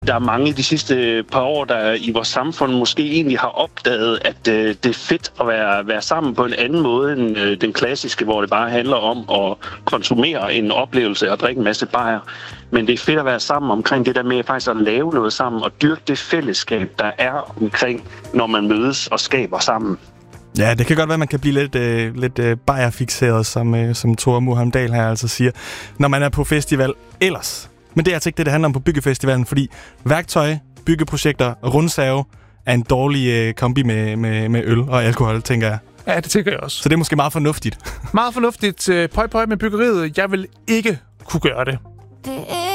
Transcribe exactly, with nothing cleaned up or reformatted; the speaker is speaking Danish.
Der er mange i de sidste par år, der i vores samfund måske egentlig har opdaget, at øh, det er fedt at være, være sammen på en anden måde end øh, den klassiske, hvor det bare handler om at konsumere en oplevelse og drikke en masse bajer. Men det er fedt at være sammen omkring det der med faktisk at lave noget sammen og dyrke det fællesskab, der er omkring, når man mødes og skaber sammen. Ja, det kan godt være, at man kan blive lidt, øh, lidt øh, bajerfixeret, som, øh, som Thor Mohamdal her altså siger, når man er på festival ellers. Men det er altså ikke det, det handler om på byggefestivalen, fordi værktøj, byggeprojekter og rundsave er en dårlig øh, kombi med, med, med øl og alkohol, tænker jeg. Ja, det tænker jeg også. Så det er måske meget fornuftigt. Meget fornuftigt. Pøj, pøj med byggeriet. Jeg vil ikke kunne gøre det. Det er